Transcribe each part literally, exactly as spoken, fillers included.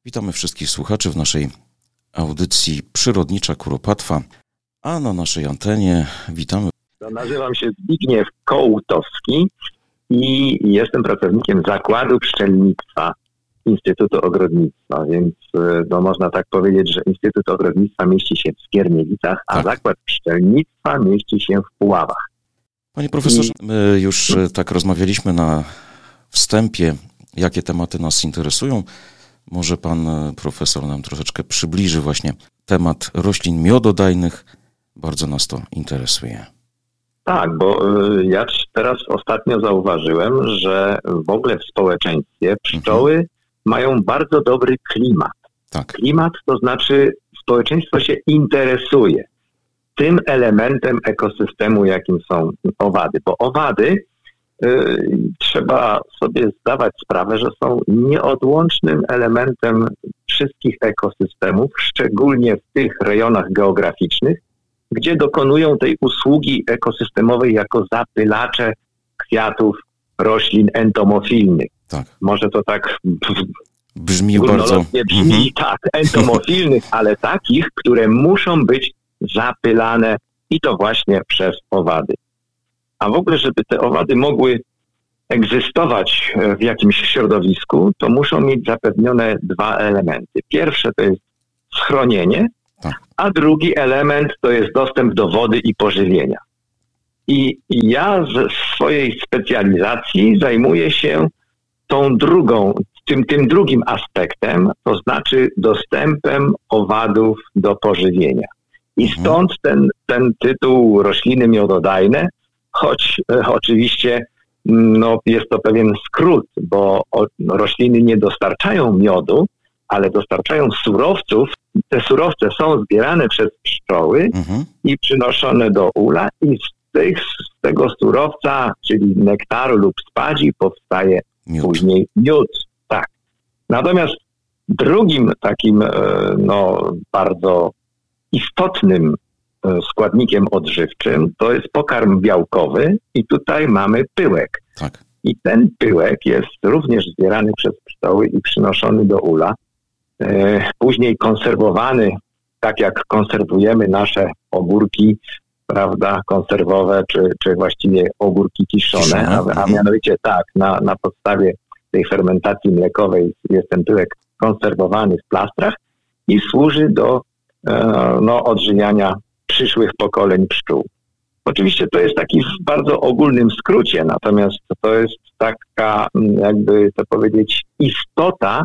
Witamy wszystkich słuchaczy w naszej audycji Przyrodnicza Kuropatwa, a na naszej antenie witamy. Nazywam się Zbigniew Kołtowski i jestem pracownikiem Zakładu Pszczelnictwa Instytutu Ogrodnictwa, więc no, można tak powiedzieć, że Instytut Ogrodnictwa mieści się w Skierniewicach, a tak. Zakład Pszczelnictwa mieści się w Puławach. Panie profesorze, I... my już tak rozmawialiśmy na wstępie, jakie tematy nas interesują. Może pan profesor nam troszeczkę przybliży właśnie temat roślin miododajnych. Bardzo nas to interesuje. Tak, bo ja teraz ostatnio zauważyłem, że w ogóle w społeczeństwie pszczoły mhm. mają bardzo dobry klimat. Tak. Klimat to znaczy społeczeństwo się interesuje tym elementem ekosystemu, jakim są owady. Bo owady y, trzeba sobie zdawać sprawę, że są nieodłącznym elementem wszystkich ekosystemów, szczególnie w tych rejonach geograficznych, gdzie dokonują tej usługi ekosystemowej jako zapylacze kwiatów roślin entomofilnych. Tak. Może to tak brzmi bardzo... brzmi, mhm. tak, entomofilnych, ale takich, które muszą być zapylane i to właśnie przez owady. A w ogóle, żeby te owady mogły egzystować w jakimś środowisku, to muszą mieć zapewnione dwa elementy. Pierwsze to jest schronienie, a drugi element to jest dostęp do wody i pożywienia. I ja z swojej specjalizacji zajmuję się tą drugą, tym, tym drugim aspektem, to znaczy dostępem owadów do pożywienia. I stąd ten, ten tytuł rośliny miododajne, choć e, oczywiście no, jest to pewien skrót, bo o, no, rośliny nie dostarczają miodu, ale dostarczają surowców. Te surowce są zbierane przez pszczoły mhm. i przynoszone do ula i z, tych, z tego surowca, czyli nektaru lub spadzi, powstaje miód. Później miód. Tak. Natomiast drugim takim no, bardzo istotnym składnikiem odżywczym to jest pokarm białkowy i tutaj mamy pyłek. Tak. I ten pyłek jest również zbierany przez pszczoły i przynoszony do ula. Później konserwowany, tak jak konserwujemy nasze ogórki, prawda, konserwowe, czy, czy właściwie ogórki kiszone, a, a mianowicie tak, na, na podstawie tej fermentacji mlekowej jest ten pyłek konserwowany w plastrach i służy do no, odżywiania przyszłych pokoleń pszczół. Oczywiście to jest taki w bardzo ogólnym skrócie, natomiast to jest taka, jakby to powiedzieć, istota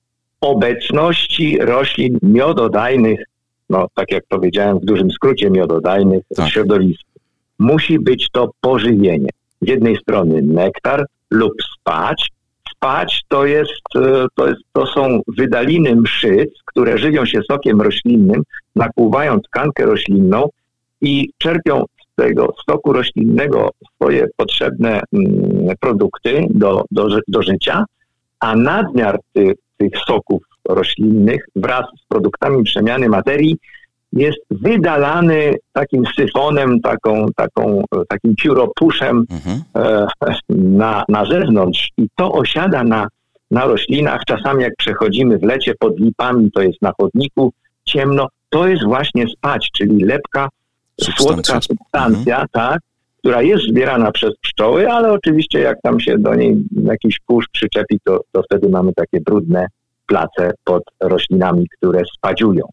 obecności roślin miododajnych, no tak jak powiedziałem w dużym skrócie miododajnych tak. w środowisku. Musi być to pożywienie. Z jednej strony nektar lub spać. Spać to jest, to jest, to są wydaliny mszyc, które żywią się sokiem roślinnym, nakłuwają tkankę roślinną i czerpią z tego soku roślinnego swoje potrzebne mm, produkty do, do, do życia, a nadmiar tych, tych soków roślinnych wraz z produktami przemiany materii jest wydalany takim syfonem, taką, taką, takim pióropuszem mhm. e, na, na zewnątrz i to osiada na, na roślinach. Czasami jak przechodzimy w lecie pod lipami, to jest na chodniku ciemno, to jest właśnie spać, czyli lepka, słodka substancja, mhm. tak, która jest zbierana przez pszczoły, ale oczywiście jak tam się do niej jakiś kurz przyczepi, to, to wtedy mamy takie brudne place pod roślinami, które spadziują.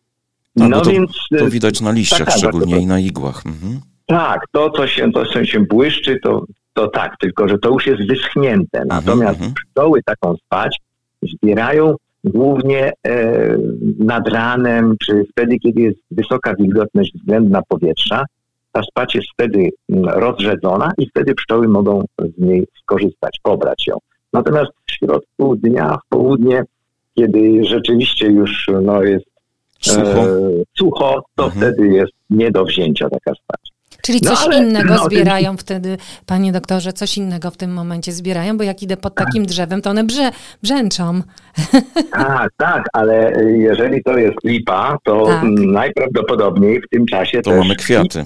A, no to, więc to widać na liściach, tak, szczególnie to, i na igłach. Mhm. Tak, to co się, to, co się błyszczy, to, to tak, tylko że to już jest wyschnięte. Natomiast mhm. pszczoły taką spać zbierają głównie e, nad ranem, czy wtedy, kiedy jest wysoka wilgotność względna powietrza. Ta spać jest wtedy rozrzedzona i wtedy pszczoły mogą z niej skorzystać, pobrać ją. Natomiast w środku dnia, w południe, kiedy rzeczywiście już no, jest sucho, e, sucho to mhm. wtedy jest nie do wzięcia taka spać. Czyli coś no, ale, innego no, zbierają tym... wtedy, panie doktorze, coś innego w tym momencie zbierają, bo jak idę pod takim drzewem, to one brze, brzęczą. Tak, tak, ale jeżeli to jest lipa, to tak. najprawdopodobniej w tym czasie to też mamy kwiaty. Kwitnie.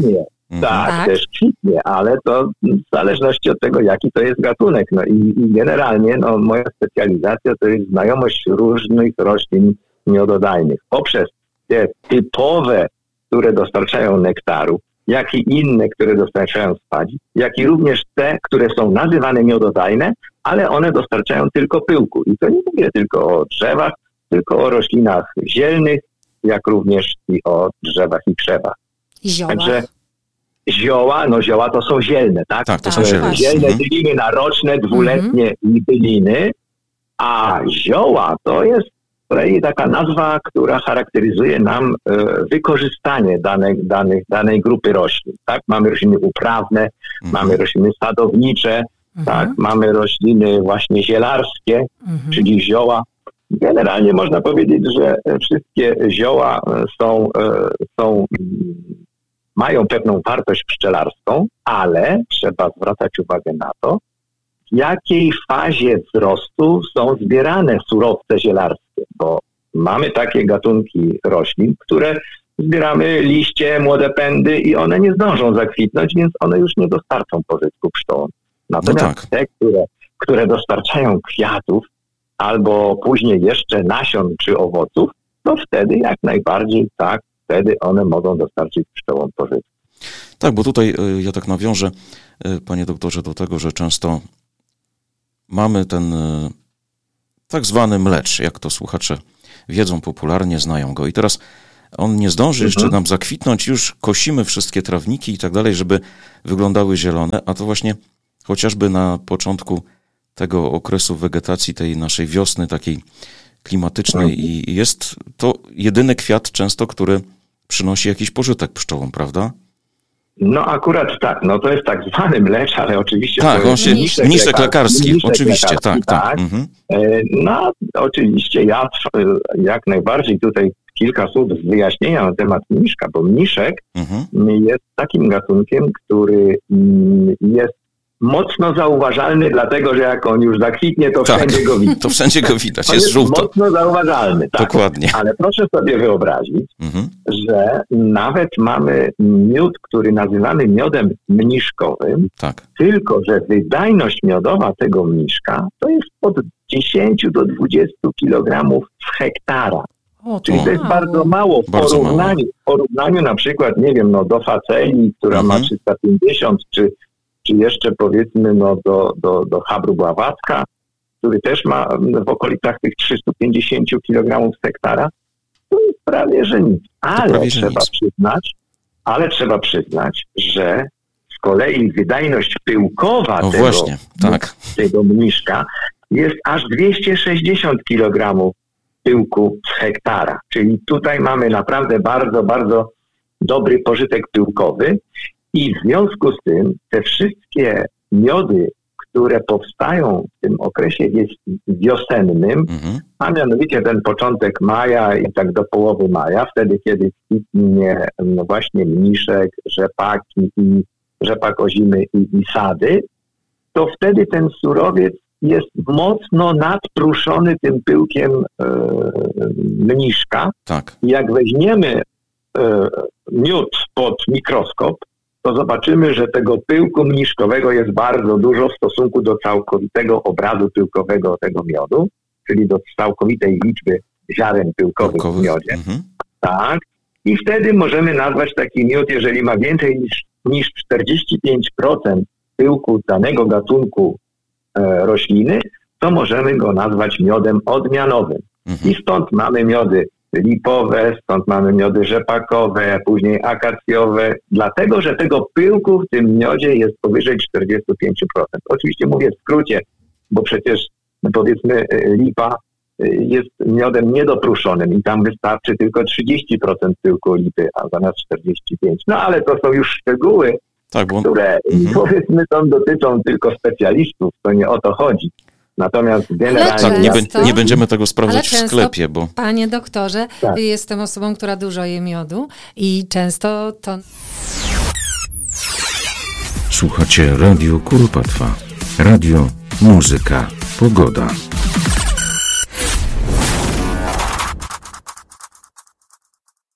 Tak, tak, też kwitnie, ale to w zależności od tego, jaki to jest gatunek. No i, i generalnie no, moja specjalizacja to jest znajomość różnych roślin miododajnych. Poprzez te typowe, które dostarczają nektaru, jak i inne, które dostarczają spadzi, jak i również te, które są nazywane miododajne, ale one dostarczają tylko pyłku. I to nie mówię tylko o drzewach, tylko o roślinach zielnych, jak również i o drzewach i krzewach. Zioła. Także zioła, no zioła to są zielne, tak? Tak, to są zielne. Zielne byliny na roczne, dwuletnie mm-hmm. byliny, a zioła to jest taka nazwa, która charakteryzuje nam e, wykorzystanie danej, danych, danej grupy roślin. Tak? Mamy rośliny uprawne, mm-hmm. mamy rośliny sadownicze, mm-hmm. tak? Mamy rośliny właśnie zielarskie, mm-hmm. czyli zioła. Generalnie można powiedzieć, że wszystkie zioła są, e, są, mają pewną wartość pszczelarską, ale trzeba zwracać uwagę na to, w jakiej fazie wzrostu są zbierane surowce zielarskie, bo mamy takie gatunki roślin, które zbieramy liście, młode pędy i one nie zdążą zakwitnąć, więc one już nie dostarczą pożytku pszczołom. Natomiast no tak. te, które, które dostarczają kwiatów albo później jeszcze nasion czy owoców, to wtedy jak najbardziej tak, wtedy one mogą dostarczyć pszczołom pożytku. Tak, bo tutaj ja tak nawiążę, panie doktorze, do tego, że często mamy ten tak zwany mlecz, jak to słuchacze wiedzą popularnie, znają go. I teraz on nie zdąży jeszcze mhm. nam zakwitnąć, już kosimy wszystkie trawniki i tak dalej, żeby wyglądały zielone, a to właśnie chociażby na początku tego okresu wegetacji, tej naszej wiosny takiej klimatycznej mhm. i jest to jedyny kwiat często, który przynosi jakiś pożytek pszczołom, prawda? No akurat tak, no to jest tak zwany mlecz, ale oczywiście... Tak, on się, mniszek, mniszek lekarski, lekarski, oczywiście, lekarski, tak, tak. tak. Mhm. No oczywiście ja jak najbardziej tutaj kilka słów wyjaśnienia na temat mniszka, bo mniszek mhm. jest takim gatunkiem, który jest mocno zauważalny, dlatego że jak on już zakwitnie, to tak, wszędzie go widać. To wszędzie go widać, jest, jest żółto. Mocno zauważalny, tak. Dokładnie. Ale proszę sobie wyobrazić, mhm. że nawet mamy miód, który nazywany miodem mniszkowym, tak. tylko że wydajność miodowa tego mniszka to jest od dziesięć do dwudziestu kilogramów z hektara. O, Czyli to jest bardzo mało w bardzo porównaniu, mało. w porównaniu na przykład, nie wiem, no do faceli, która mhm. ma trzysta pięćdziesiąt, czy czy jeszcze powiedzmy no, do, do, do Habru Bławacka, który też ma w okolicach tych trzystu pięćdziesięciu kilogramów z hektara, to jest prawie że nic. Ale prawie, trzeba nic. przyznać, ale trzeba przyznać, że z kolei wydajność pyłkowa o, tego, właśnie, tak. tego mniszka jest aż dwieście sześćdziesiąt kilogramów pyłku z hektara. Czyli tutaj mamy naprawdę bardzo, bardzo dobry pożytek pyłkowy. I w związku z tym te wszystkie miody, które powstają w tym okresie wiosennym, mhm. a mianowicie ten początek maja i tak do połowy maja, wtedy kiedy kwitnie no właśnie mniszek, rzepaki i rzepak ozimy i, i sady, to wtedy ten surowiec jest mocno nadpruszony tym pyłkiem e, mniszka. Tak. I jak weźmiemy e, miód pod mikroskop, to zobaczymy, że tego pyłku mniszkowego jest bardzo dużo w stosunku do całkowitego obrazu pyłkowego tego miodu, czyli do całkowitej liczby ziaren pyłkowych Pyłkowy. w miodzie. Mhm. Tak. I wtedy możemy nazwać taki miód, jeżeli ma więcej niż, niż czterdzieści pięć procent pyłku danego gatunku e, rośliny, to możemy go nazwać miodem odmianowym. Mhm. I stąd mamy miody lipowe, stąd mamy miody rzepakowe, później akacjowe, dlatego, że tego pyłku w tym miodzie jest powyżej czterdzieści pięć procent. Oczywiście mówię w skrócie, bo przecież powiedzmy lipa jest miodem niedopruszonym i tam wystarczy tylko trzydzieści procent pyłku lipy, a zamiast czterdzieści pięć. No ale to są już szczegóły, tak, bo... które mhm. powiedzmy są dotyczą tylko specjalistów, to nie o to chodzi. Natomiast generalnie... Tak, nie, be, nie będziemy tego sprawdzać w sklepie, bo... Panie doktorze, tak. jestem osobą, która dużo je miodu i często to... Słuchacie Radio Kuropatwa. Radio, muzyka, pogoda. No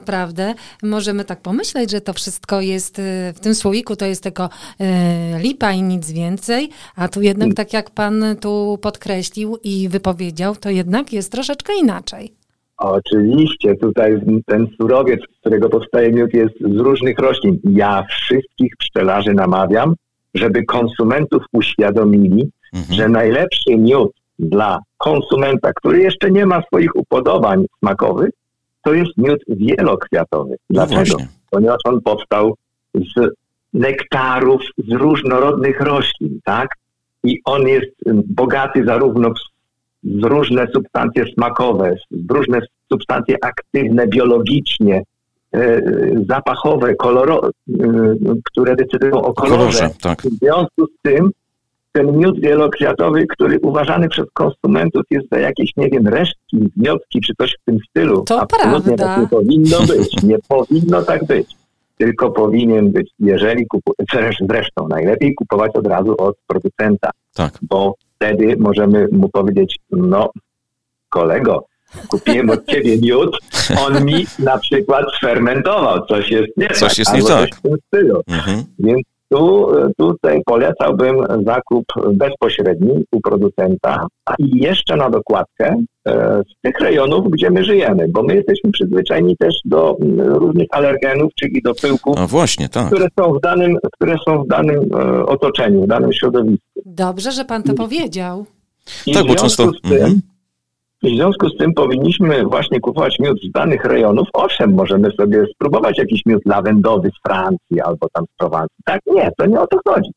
naprawdę możemy tak pomyśleć, że to wszystko jest y, w tym słoiku, to jest tylko y, lipa i nic więcej, a tu jednak tak jak pan tu podkreślił i wypowiedział, to jednak jest troszeczkę inaczej. Oczywiście, tutaj ten surowiec, z którego powstaje miód, jest z różnych roślin. Ja wszystkich pszczelarzy namawiam, żeby konsumentów uświadomili, mhm. że najlepszy miód dla konsumenta, który jeszcze nie ma swoich upodobań smakowych, to jest miód wielokwiatowy. Dlaczego? No ponieważ on powstał z nektarów z różnorodnych roślin, tak? I on jest bogaty zarówno w z różne substancje smakowe, z różne substancje aktywne biologicznie, e, zapachowe, koloro, e, które decydują o kolorze. kolorze tak. W związku z tym ten miód wielokwiatowy, który uważany przez konsumentów jest za jakieś, nie wiem, resztki, wnioski czy coś w tym stylu. To absolutnie prawda. tak nie powinno być. Nie powinno tak być. Tylko powinien być, jeżeli kupujesz, zresztą najlepiej kupować od razu od producenta. Tak. Bo wtedy możemy mu powiedzieć, no kolego, kupiłem od ciebie miód, on mi na przykład sfermentował, coś jest nie coś tak, jest nie albo tak. coś w tym stylu. Mhm. Więc tu, tutaj polecałbym zakup bezpośredni u producenta i jeszcze na dokładkę e, z tych rejonów, gdzie my żyjemy, bo my jesteśmy przyzwyczajeni też do m, różnych alergenów, czyli do pyłków, A właśnie, tak. które są w danym, które są w danym e, otoczeniu, w danym środowisku. Dobrze, że pan to powiedział. I tak, w bo związku często... z tym, Mhm. I w związku z tym powinniśmy właśnie kupować miód z danych rejonów. Owszem, możemy sobie spróbować jakiś miód lawendowy z Francji albo tam z Prowansji. Tak, nie, to nie o to chodzi.